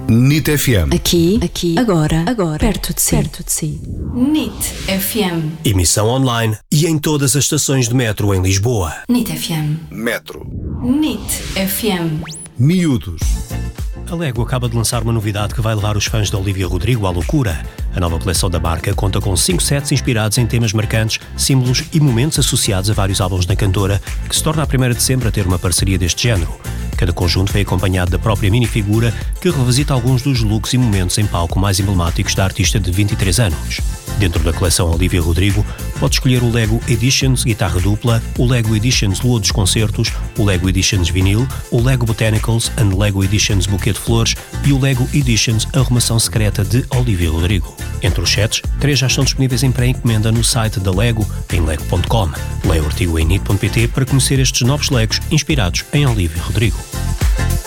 NIT FM. Aqui, agora, perto de si. NIT FM. Emissão online e em todas as estações de metro em Lisboa. NIT FM. Metro. NIT FM. Miúdos. A Lego acaba de lançar uma novidade que vai levar os fãs de Olivia Rodrigo à loucura. A nova coleção da marca conta com 5 sets inspirados em temas marcantes, símbolos e momentos associados a vários álbuns da cantora, que se torna a primeira de sempre a ter uma parceria deste género. Cada conjunto foi acompanhado da própria minifigura, que revisita alguns dos looks e momentos em palco mais emblemáticos da artista de 23 anos. Dentro da coleção Olivia Rodrigo, pode escolher o Lego Editions Guitarra Dupla, o Lego Editions Lua dos Concertos, o Lego Editions Vinil, o Lego Botanicals and Lego Editions Buquê de Flores e o Lego Editions Arrumação Secreta de Olivia Rodrigo. Entre os sets, 3 já estão disponíveis em pré-encomenda no site da Lego, em lego.com. Leia o artigo em nit.pt para conhecer estes novos Legos inspirados em Olivia Rodrigo.